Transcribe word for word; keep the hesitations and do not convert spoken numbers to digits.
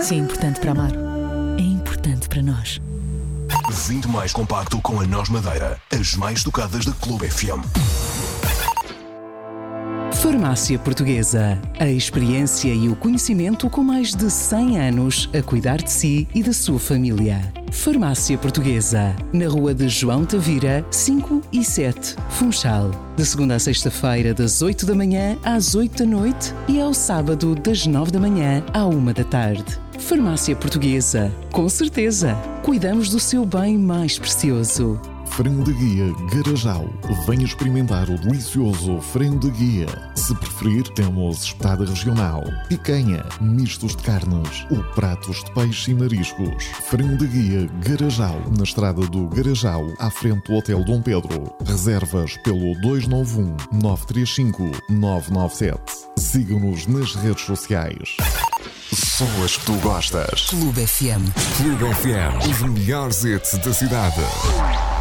Se é importante para amar, é importante para nós. vinte mais compacto com a Nós Madeira. As mais tocadas da Clube F M. Farmácia Portuguesa. A experiência e o conhecimento com mais de cem anos a cuidar de si e da sua família. Farmácia Portuguesa. Na rua de João Tavira, cinco e sete, Funchal. De segunda a sexta-feira, das oito da manhã às oito da noite e ao sábado, das nove da manhã à uma da tarde. Farmácia Portuguesa. Com certeza, cuidamos do seu bem mais precioso. Frango de guia Garajal. Venha experimentar o delicioso frango de guia. Se preferir, temos espetada regional, picanha, mistos de carnes ou pratos de peixe e mariscos. Frango de guia Garajal, na estrada do Garajal, à frente do Hotel Dom Pedro. Reservas pelo dois nove um, nove três cinco, nove nove sete. Siga-nos nas redes sociais. Só as que tu gostas. Clube F M. Clube F M. Os melhores hits da cidade.